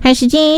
时间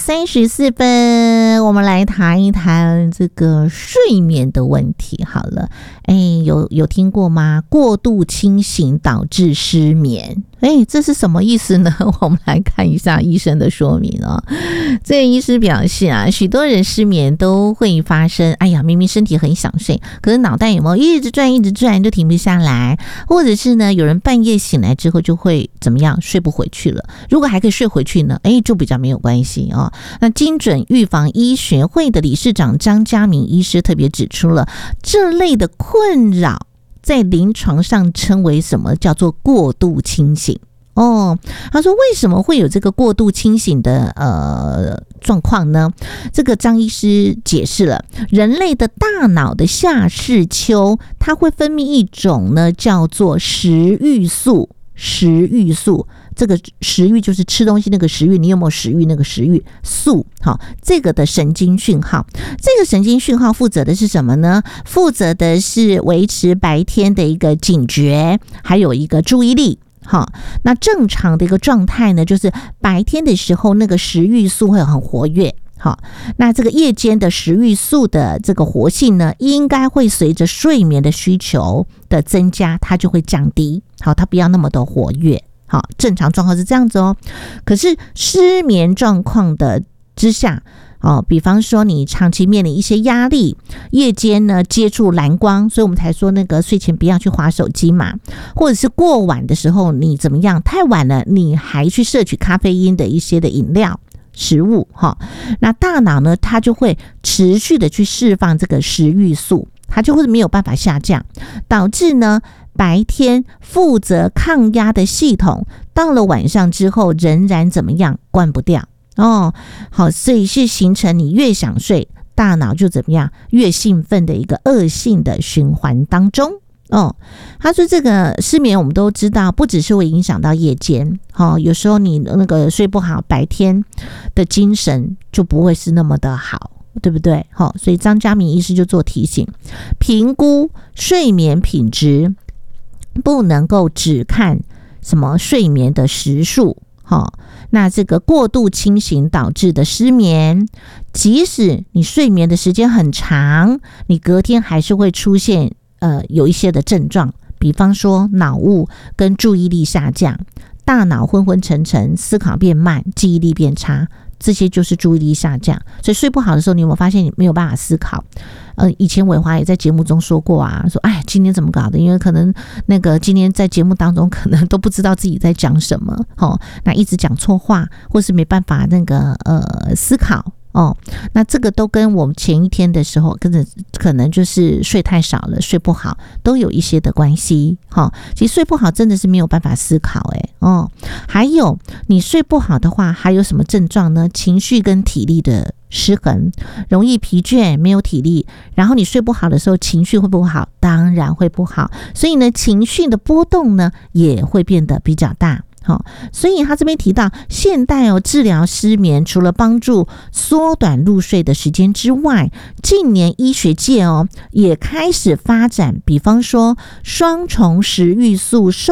11:34，我们来谈一谈这个睡眠的问题。好了，有听过吗？过度清醒导致失眠。这是什么意思呢？我们来看一下医生的说明哦。这个医师表示啊，许多人失眠都会发生，明明身体很想睡，可是脑袋有没有一直转就停不下来，或者是呢，有人半夜醒来之后就会怎么样，睡不回去了。如果还可以睡回去呢，就比较没有关系哦。那精准预防医学会的理事长张家明医师特别指出了这类的困扰在临床上称为什么叫做过度清醒他说为什么会有这个过度清醒的状况呢？这个张医师解释了，人类的大脑的下视丘它会分泌一种呢叫做食欲素，这个食欲就是吃东西那个食欲，你有没有食欲那个食欲素，这个的神经讯号，这个神经讯号负责的是什么呢？负责的是维持白天的一个警觉，还有一个注意力。那正常的一个状态呢，就是白天的时候那个食欲素会很活跃，那这个夜间的食欲素的这个活性呢，应该会随着睡眠的需求的增加，它就会降低，它不要那么的活跃。正常状况是这样子哦。可是失眠状况的之下比方说你长期面临一些压力，夜间呢接触蓝光，所以我们才说那个睡前不要去滑手机嘛，或者是过晚的时候你怎么样，太晚了你还去摄取咖啡因的一些的饮料食物那大脑呢它就会持续的去释放这个食欲素，它就会没有辦法下降，导致呢白天负责抗压的系统到了晚上之后仍然怎么样，关不掉好，所以是形成你越想睡，大脑就怎么样越兴奋的一个恶性的循环当中他说这个失眠我们都知道不只是会影响到夜间有时候你那个睡不好，白天的精神就不会是那么的好，对不对？所以张家明医师就做提醒，评估睡眠品质不能够只看什么睡眠的时数那这个过度清醒导致的失眠，即使你睡眠的时间很长，你隔天还是会出现有一些的症状，比方说脑雾跟注意力下降，大脑昏昏沉沉，思考变慢，记忆力变差，这些就是注意力下降。所以睡不好的时候，你有没有发现你没有办法思考？以前伟华也在节目中说过啊，说今天怎么搞的？因为可能那个今天在节目当中可能都不知道自己在讲什么那一直讲错话，或是没办法那个思考那这个都跟我们前一天的时候可能就是睡太少了，睡不好都有一些的关系其实睡不好真的是没有办法思考还有你睡不好的话还有什么症状呢？情绪跟体力的失衡，容易疲倦，没有体力，然后你睡不好的时候情绪会不会好？当然会不好，所以呢情绪的波动呢也会变得比较大所以他这边提到现代治疗失眠除了帮助缩短入睡的时间之外，近年医学界也开始发展，比方说双重食欲素